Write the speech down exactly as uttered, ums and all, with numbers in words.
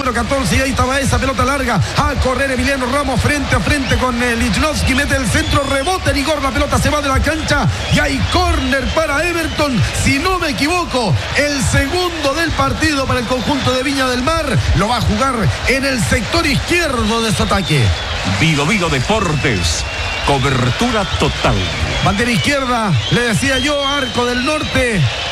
número catorce, y ahí estaba esa pelota larga, a correr Emiliano Ramos frente a frente con eh, Lichnowsky, mete el centro, rebote Rigor, la pelota se va de la cancha, y hay córner para Everton, si no me equivoco, el segundo del partido para el conjunto de Viña del Mar, lo va a jugar en el sector izquierdo de su ataque. Vigo Vigo Deportes, cobertura total. Bandera izquierda, le decía yo, arco del norte,